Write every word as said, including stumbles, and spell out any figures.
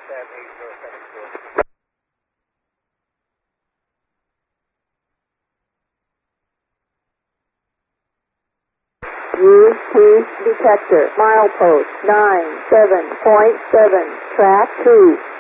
Use cruise detector, milepost nine seven point seven, track two.